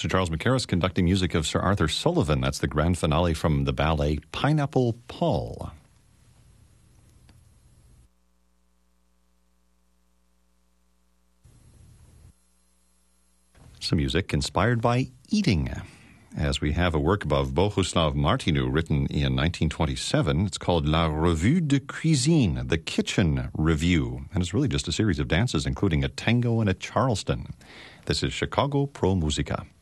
Sir Charles Mackerras conducting music of Sir Arthur Sullivan. That's the grand finale from the ballet Pineapple Paul. Some music inspired by eating, as we have a work of Bohuslav Martinu written in 1927. It's called La Revue de Cuisine, the Kitchen Review, and it's really just a series of dances, including a tango and a Charleston. This is Chicago Pro Musica.